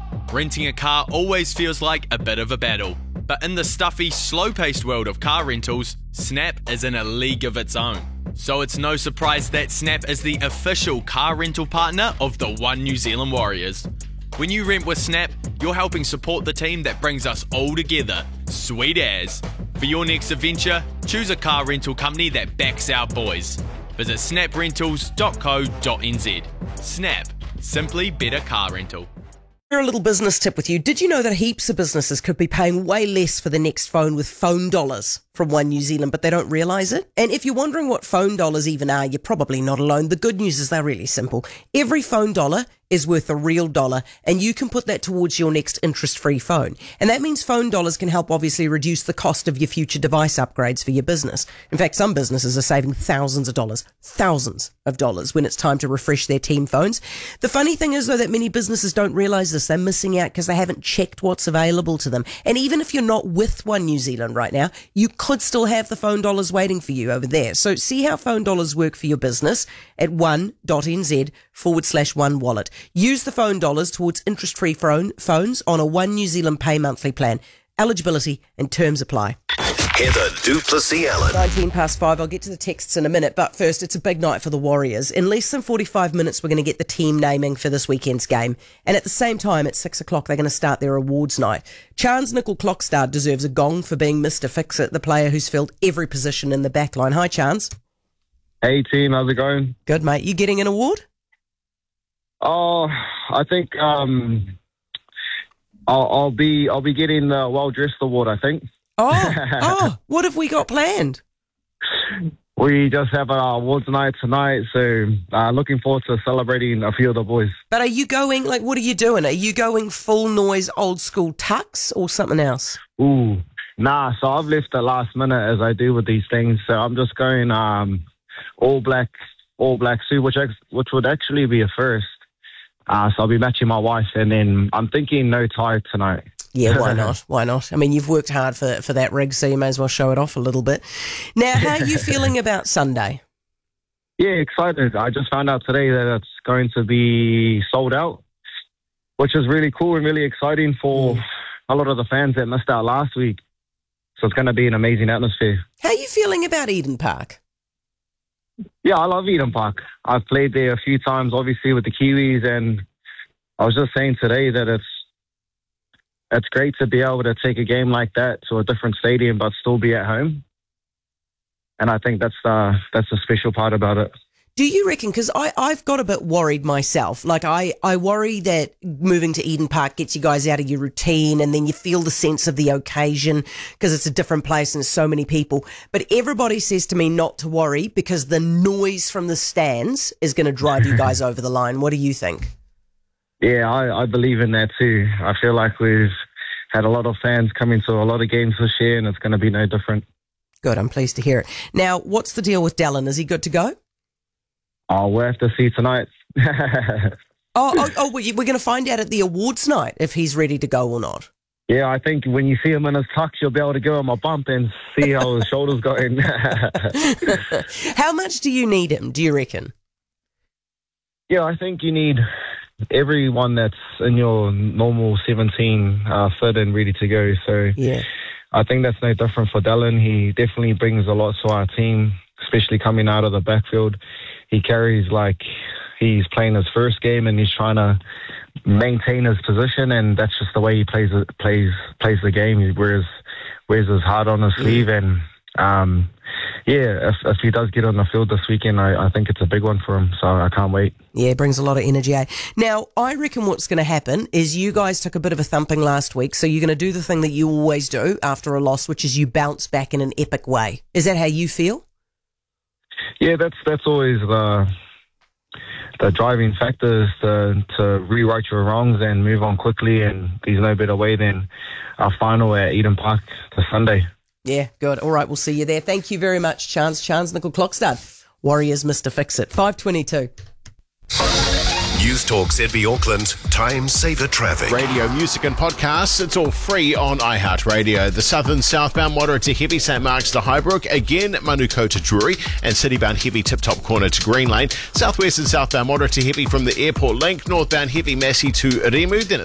Renting a car always feels like a bit of a battle, but in the stuffy, slow-paced world of car rentals, Snap is in a league of its own. So it's no surprise that Snap is the official car rental partner of the One New Zealand Warriors. When you rent with Snap, you're helping support the team that brings us all together. Sweet as. For your next adventure, choose a car rental company that backs our boys. Visit snaprentals.co.nz. Snap. Simply better car rental. Here a little business tip with you. Did you know that heaps of businesses could be paying way less for the next phone with phone dollars from One New Zealand, but they don't realise it? And if you're wondering what phone dollars even are, you're probably not alone. The good news is they're really simple. Every phone dollar is worth a real dollar, and you can put that towards your next interest-free phone. And that means phone dollars can help obviously reduce the cost of your future device upgrades for your business. In fact, some businesses are saving thousands of dollars when it's time to refresh their team phones. The funny thing is, though, that many businesses don't realise this. They're missing out because they haven't checked what's available to them. And even if you're not with One New Zealand right now, you could still have the phone dollars waiting for you over there. So see how phone dollars work for your business at one.nz/one wallet. Use the phone dollars towards interest-free phones on a One New Zealand Pay monthly plan. Eligibility and terms apply. Heather du Plessis-Allen. 5:19. I'll get to the texts in a minute, but first, it's a big night for the Warriors. In less than 45 minutes, we're going to get the team naming for this weekend's game. And at the same time, at 6 o'clock, they're going to start their awards night. Chance Nickel-Klokstad deserves a gong for being Mr. Fix-It, the player who's filled every position in the backline. Hi, Chance. Hey, team. How's it going? Good, mate. You getting an award? Oh, I think I'll be getting the well-dressed award, I think. Oh, what have we got planned? We just have our awards night tonight, so looking forward to celebrating a few of the boys. But are you going, what are you doing? Are you going full noise, old school tux or something else? Ooh, nah, so I've left the last minute as I do with these things, so I'm just going all black suit, which would actually be a first. So I'll be matching my wife, and then I'm thinking no tie tonight. Yeah, why not? Why not? I mean, you've worked hard for that rig, so you may as well show it off a little bit. Now, how are you feeling about Sunday? Yeah, excited. I just found out today that it's going to be sold out, which is really cool and really exciting for a lot of the fans that missed out last week. So it's going to be an amazing atmosphere. How are you feeling about Eden Park? Yeah, I love Eden Park. I've played there a few times, obviously, with the Kiwis, and I was just saying today that it's great to be able to take a game like that to a different stadium but still be at home. And I think that's the special part about it. Do you reckon, because I've got a bit worried myself, I worry that moving to Eden Park gets you guys out of your routine and then you feel the sense of the occasion because it's a different place and there's so many people. But everybody says to me not to worry because the noise from the stands is going to drive you guys over the line. What do you think? Yeah, I believe in that too. I feel like we've had a lot of fans coming to a lot of games this year and it's going to be no different. Good, I'm pleased to hear it. Now, what's the deal with Dallin? Is he good to go? Oh, we'll have to see tonight. We're going to find out at the awards night if he's ready to go or not. Yeah, I think when you see him in his tux, you'll be able to give him a bump and see how his shoulders going. How much do you need him, do you reckon? Yeah, I think you need everyone that's in your normal 17 fit and ready to go. So yeah, I think that's no different for Dallin. He definitely brings a lot to our team, especially coming out of the backfield. He carries like he's playing his first game and he's trying to maintain his position, and that's just the way he plays the game. He wears his heart on his sleeve, and if he does get on the field this weekend, I think it's a big one for him, so I can't wait. Yeah, it brings a lot of energy. Now, I reckon what's going to happen is you guys took a bit of a thumping last week, so you're going to do the thing that you always do after a loss, which is you bounce back in an epic way. Is that how you feel? Yeah, that's always the driving factor is to rewrite your wrongs and move on quickly, and there's no better way than our final at Eden Park this Sunday. Yeah, good. All right, we'll see you there. Thank you very much, Chance Nickel-Klokstad. Warriors Mr. Fix-It. 5:22. News Talk ZB Auckland, Time Saver Traffic. Radio, music and podcasts, it's all free on iHeartRadio. The southern southbound moderate to heavy St Mark's to Highbrook, again Manukau to Drury, and citybound heavy Tip Top Corner to Green Lane. Southwest and southbound moderate to heavy from the airport link, northbound heavy Massey to Remu, then